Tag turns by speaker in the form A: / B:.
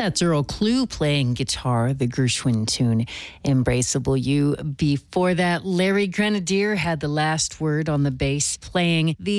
A: That's Earl Klugh playing guitar, the Gershwin tune, Embraceable You. Before that, Larry Grenadier had the last word on the bass, playing the